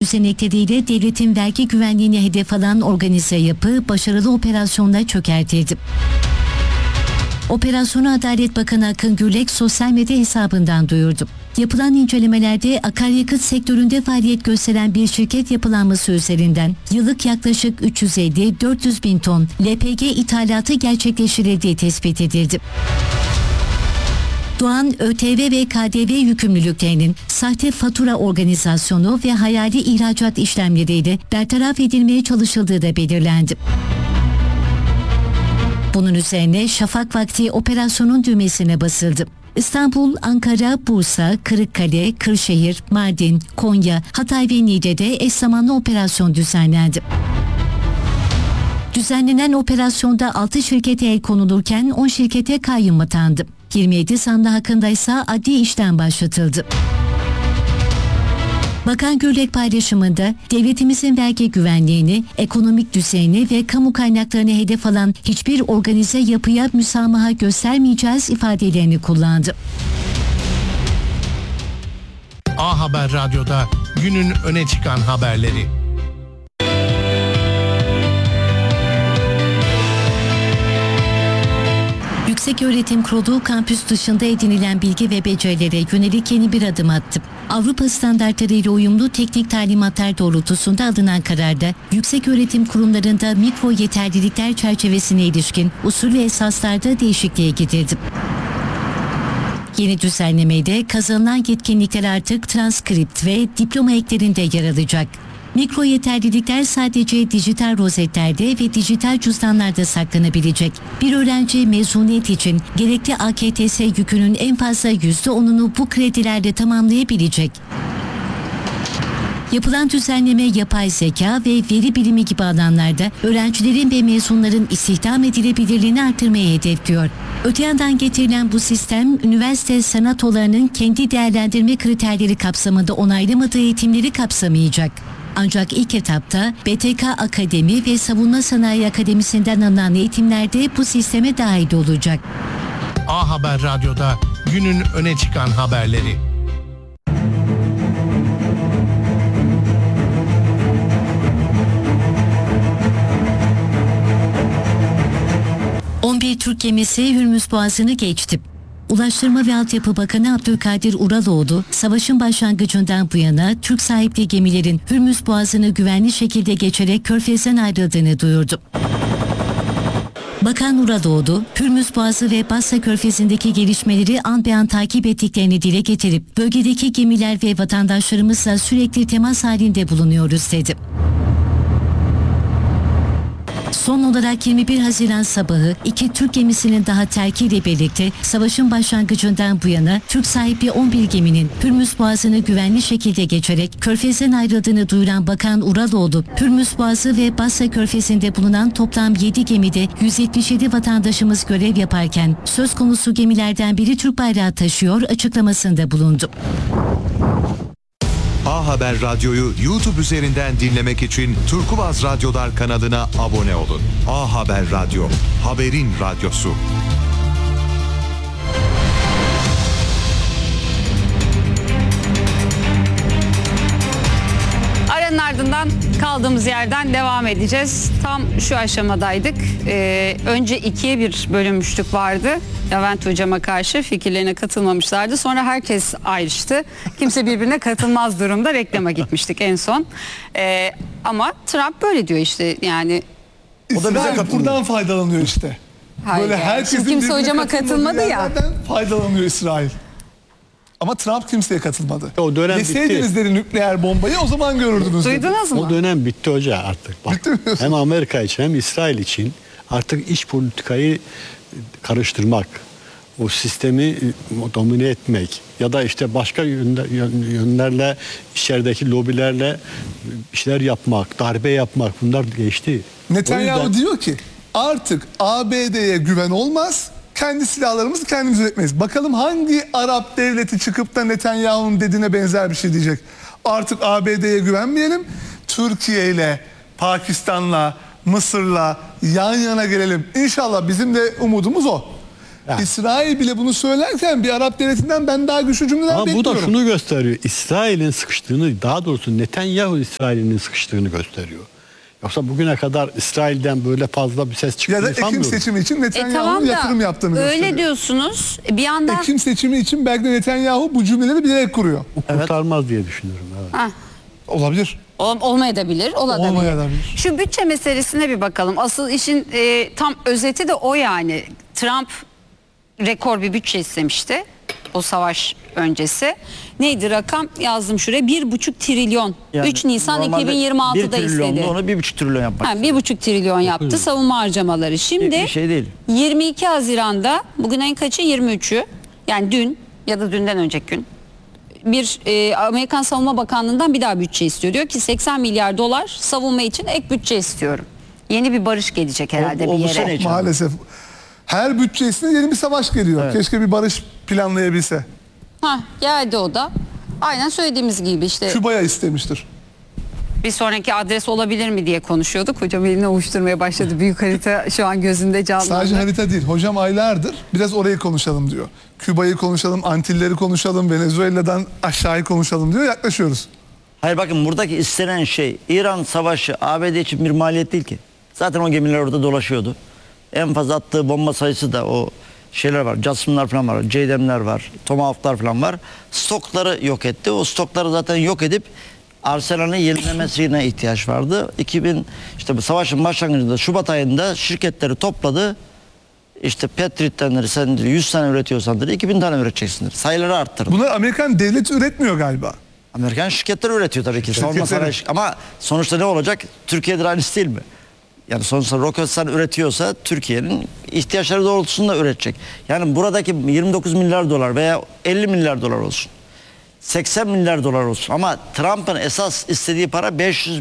düzenekleriyle devletin vergi güvenliğine hedef alan organize yapı başarılı operasyonla çökertildi. Operasyonu Adalet Bakanı Akın Gürlek sosyal medya hesabından duyurdu. Yapılan incelemelerde akaryakıt sektöründe faaliyet gösteren bir şirket yapılanması üzerinden yıllık yaklaşık 350-400 bin ton LPG ithalatı gerçekleştirildiği tespit edildi. Doğan ÖTV ve KDV yükümlülüklerinin sahte fatura organizasyonu ve hayali ihracat işlemleriyle bertaraf edilmeye çalışıldığı da belirlendi. Bunun üzerine şafak vakti operasyonun düğmesine basıldı. İstanbul, Ankara, Bursa, Kırıkkale, Kırşehir, Mardin, Konya, Hatay ve Niğde'de eş zamanlı operasyon düzenlendi. Düzenlenen operasyonda 6 şirkete el konulurken 10 şirkete kayyum atandı. 27 zanlı hakkında ise adli işlem başlatıldı. Bakan Gürlek paylaşımında devletimizin vergi güvenliğini, ekonomik düzeyini ve kamu kaynaklarını hedef alan hiçbir organize yapıya müsamaha göstermeyeceğiz ifadelerini kullandı. A Haber Radyo'da günün öne çıkan haberleri. Yükseköğretim Kurulu kampüs dışında edinilen bilgi ve becerilere yönelik yeni bir adım attı. Avrupa standartlarıyla uyumlu teknik talimatlar doğrultusunda alınan kararda yükseköğretim kurumlarında mikro yeterlilikler çerçevesine ilişkin usul ve esaslarda değişikliğe gidildi. Yeni düzenlemede kazanılan yetkinlikler artık transkript ve diploma eklerinde yer alacak. Mikro yeterlilikler sadece dijital rozetlerde ve dijital cüzdanlarda saklanabilecek. Bir öğrenci mezuniyet için gerekli AKTS yükünün en fazla %10'unu bu kredilerle tamamlayabilecek. Yapılan düzenleme yapay zeka ve veri bilimi gibi alanlarda öğrencilerin ve mezunların istihdam edilebilirliğini artırmayı hedefliyor. Öte yandan getirilen bu sistem, üniversite senatolarının kendi değerlendirme kriterleri kapsamında onaylamadığı eğitimleri kapsamayacak. Ancak ilk etapta BTK Akademi ve Savunma Sanayi Akademisi'nden alınan eğitimlerde bu sisteme dahil olacak. A Haber Radyo'da günün öne çıkan haberleri. Türk gemisi Hürmüz Boğazı'nı geçti. Ulaştırma ve Altyapı Bakanı Abdülkadir Uraloğlu, savaşın başlangıcından bu yana Türk sahipli gemilerin Hürmüz Boğazı'nı güvenli şekilde geçerek Körfez'den ayrıldığını duyurdu. Bakan Uraloğlu, Hürmüz Boğazı ve Basra Körfezi'ndeki gelişmeleri an be an takip ettiklerini dile getirip, bölgedeki gemiler ve vatandaşlarımızla sürekli temas halinde bulunuyoruz dedi. Son olarak 21 Haziran sabahı 2 Türk gemisinin daha terkiyle birlikte savaşın başlangıcından bu yana Türk sahibi 11 geminin Hürmüz Boğazı'nı güvenli şekilde geçerek Körfez'den ayrıldığını duyuran Bakan Uraloğlu, Hürmüz Boğazı ve Basra Körfezi'nde bulunan toplam 7 gemide 177 vatandaşımız görev yaparken söz konusu gemilerden biri Türk bayrağı taşıyor açıklamasında bulundu. A Haber Radyo'yu YouTube üzerinden dinlemek için Turkuaz Radyolar kanalına abone olun. A Haber Radyo, haberin radyosu. Aranın ardından kaldığımız yerden devam edeceğiz. Tam şu aşamadaydık. Önce 2'ye bir bölünmüşlük vardı. Levent Hocam'a karşı fikirlerine katılmamışlardı. Sonra herkes ayrıştı. Kimse birbirine katılmaz durumda reklama gitmiştik en son. Ama Trump böyle diyor işte yani. O da bize buradan faydalanıyor işte. Hayır Böyle yani. herkesin Kimse hocama katılmadı ya. Faydalanıyor İsrail. Ama Trump kimseye katılmadı. O dönem Yeseydiniz bitti. nükleer bombayı o zaman görürdünüz. Duydunuz mu? O dönem bitti hoca artık. Bak, bitti mi? hem Amerika için hem İsrail için artık iç politikayı karıştırmak, o sistemi domine etmek ya da işte başka yönlerle içerideki lobilerle işler yapmak, darbe yapmak bunlar geçti. Netanyahu diyor ki artık ABD'ye güven olmaz. Kendi silahlarımızı kendimiz üretmeyiz. Bakalım hangi Arap devleti çıkıp da Netanyahu'nun dediğine benzer bir şey diyecek. Artık ABD'ye güvenmeyelim. Türkiye ile, Pakistan'la, Mısır'la yan yana gelelim. İnşallah bizim de umudumuz o. Ha. İsrail bile bunu söylerken bir Arap devletinden ben daha güçlü cümleler Ama bu bekliyorum. da şunu gösteriyor. İsrail'in sıkıştığını, daha doğrusu Netanyahu İsrail'in sıkıştığını gösteriyor. Yoksa bugüne kadar İsrail'den böyle fazla bir ses Ya çıktığını da Ekim sanmıyorum. seçimi için Netanyahu'nun Tamam da yatırım yaptığını öyle gösteriyor. diyorsunuz. Bir yandan Ekim seçimi için belki de Netanyahu bu cümleleri bilerek kuruyor. Bu kurtarmaz diye düşünüyorum. Evet. Hah, Olabilir. olmayabilir, olabilir. Olmayabilir. Şu bütçe meselesine bir bakalım. Asıl işin tam özeti de o yani. Trump rekor bir bütçe istemişti. O savaş öncesi. Neydi rakam? Yazdım şuraya. 1,5 trilyon. Yani 3 Nisan normalde 2026'da 1 trilyondu, istedi. onu 1,5 trilyon yapmak. Ha, 1,5 trilyon yaptı savunma harcamaları. Şimdi Bir şey değil. 22 Haziran'da, bugün en kaçı? 23'ü. Yani dün ya da dünden önceki gün bir Amerikan Savunma Bakanlığı'ndan bir daha bütçe istiyor. Diyor ki 80 milyar dolar savunma için ek bütçe istiyorum. Yeni bir barış gelecek herhalde O bir bu yere. sene için. Maalesef. Her bütçesine yeni bir savaş geliyor. Evet. Keşke bir barış planlayabilse. Ha, geldi o da. Aynen söylediğimiz gibi işte Küba'ya istemiştir. bir sonraki adres olabilir mi diye konuşuyorduk. Hocam elini ovuşturmaya başladı. Büyük harita şu an gözünde canlandı. Sadece harita değil. Hocam aylardır biraz orayı konuşalım diyor. Küba'yı konuşalım, Antilleri konuşalım, Venezuela'dan aşağıyı konuşalım diyor. Yaklaşıyoruz. Hayır bakın buradaki istenen şey İran savaşı ABD için bir maliyet değil ki. Zaten o gemiler orada dolaşıyordu. En fazla attığı bomba sayısı da o şeyler var. Jasmin'lar falan var. JDAM'ler var. Tomahawk'lar falan var. Stokları yok etti. O stokları zaten yok edip arsenalini yenilemesine ihtiyaç vardı. İşte bu savaşın başlangıcında Şubat ayında şirketleri topladı. İşte Patriot'ten sen 100 tane üretiyorsan dedi 2000 tane üreteceksindir. Sayıları arttırdı. Bunları Amerikan devleti üretmiyor galiba. Amerikan şirketleri üretiyor tabii ki. Savunma Şirketleri. sanayi ama sonuçta ne olacak? Türkiye'de aynısı değil mi? Yani sonuçta Roketsan üretiyorsa Türkiye'nin ihtiyaçları doğrultusunda üretecek. Yani buradaki 29 milyar dolar veya 50 milyar dolar olsun. 80 milyar dolar olsun. Ama Trump'ın esas istediği para 500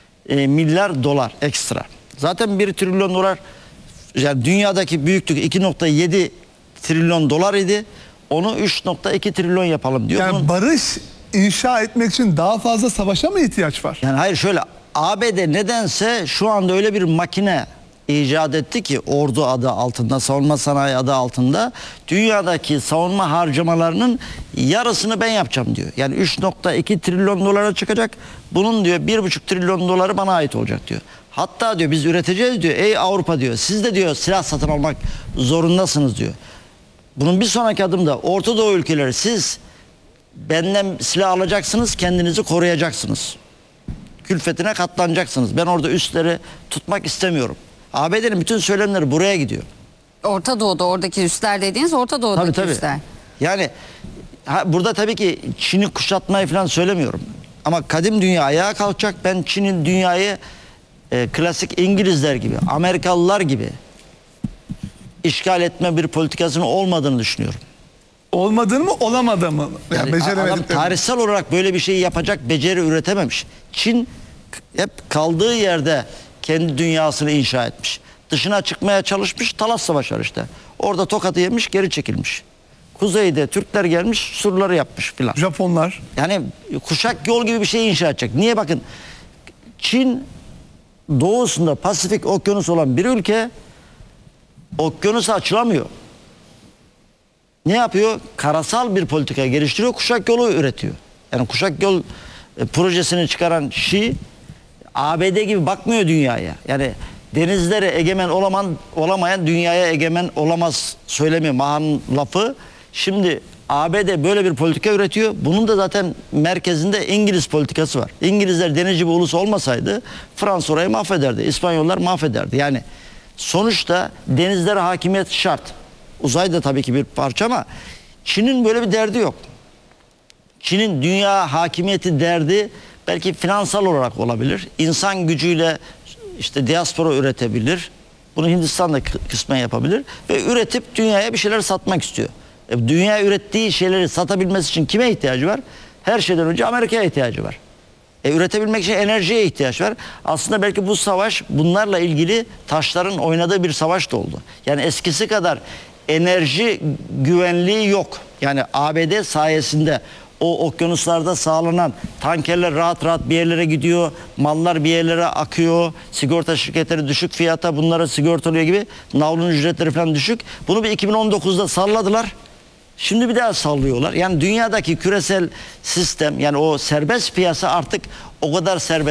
milyar dolar ekstra. Zaten 1 trilyon dolar yani dünyadaki büyüklük 2,7 trilyon dolar idi. Onu 3,2 trilyon yapalım diyor. Yani barış inşa etmek için daha fazla savaşa mı ihtiyaç var? Yani hayır şöyle ABD nedense şu anda öyle bir makine icat etti ki ordu adı altında, savunma sanayi adı altında dünyadaki savunma harcamalarının yarısını ben yapacağım diyor. Yani 3,2 trilyon dolara çıkacak. Bunun diyor 1,5 trilyon doları bana ait olacak diyor. Hatta diyor biz üreteceğiz diyor. Ey Avrupa diyor. Siz de diyor silah satın almak zorundasınız diyor. Bunun bir sonraki adım da Orta Doğu ülkeleri siz benden silah alacaksınız, kendinizi koruyacaksınız. Külfetine katlanacaksınız. Ben orada üsleri tutmak istemiyorum. ABD'nin bütün söylemleri buraya gidiyor. Orta Doğu'da oradaki üsler dediğiniz Orta Doğu'daki Tabii. üsler. Yani burada tabii ki Çin'i kuşatmayı falan söylemiyorum. Ama kadim dünya ayağa kalkacak. Ben Çin'in dünyayı klasik İngilizler gibi, Amerikalılar gibi işgal etme bir politikasının olmadığını düşünüyorum. Olmadığını mı olamadığını mı? Yani Yani adam beceremediklerini. tarihsel olarak böyle bir şeyi yapacak beceri üretememiş. Çin hep kaldığı yerde kendi dünyasını inşa etmiş. Dışına çıkmaya çalışmış, Talas Savaşı işte. Orada tokatı yemiş, geri çekilmiş. Kuzeyde Türkler gelmiş, surları yapmış filan. Japonlar. Yani kuşak yol gibi bir şey inşa edecek. Niye bakın? Çin doğusunda Pasifik Okyanusu olan bir ülke okyanusa açılamıyor. Ne yapıyor? Karasal bir politika geliştiriyor, kuşak yolu üretiyor. Yani kuşak yol projesini çıkaran Xi ABD gibi bakmıyor dünyaya. Yani denizlere egemen olamayan dünyaya egemen olamaz söylemiyor Mahan lafı. Şimdi ABD böyle bir politika üretiyor. Bunun da zaten merkezinde İngiliz politikası var. İngilizler denizci bir ulus olmasaydı Fransa orayı mahvederdi. İspanyollar mahvederdi. Yani sonuçta denizlere hakimiyet şart. Uzay da tabii ki bir parça ama Çin'in böyle bir derdi yok. Çin'in dünya hakimiyeti derdi belki finansal olarak olabilir. İnsan gücüyle işte diaspora üretebilir. Bunu Hindistan da kısmen yapabilir. Ve üretip dünyaya bir şeyler satmak istiyor. Dünya ürettiği şeyleri satabilmesi için kime ihtiyacı var? Her şeyden önce Amerika'ya ihtiyacı var. Üretebilmek için enerjiye ihtiyaç var. Aslında belki bu savaş bunlarla ilgili taşların oynadığı bir savaş da oldu. Yani eskisi kadar enerji güvenliği yok. Yani ABD sayesinde o okyanuslarda sağlanan tankerler rahat rahat bir yerlere gidiyor. Mallar bir yerlere akıyor. Sigorta şirketleri düşük fiyata bunlara sigortalıyor gibi. Navlun ücretleri falan düşük. Bunu bir 2019'da salladılar. Şimdi bir daha sallıyorlar. Yani dünyadaki küresel sistem, yani o serbest piyasa artık o kadar serbest.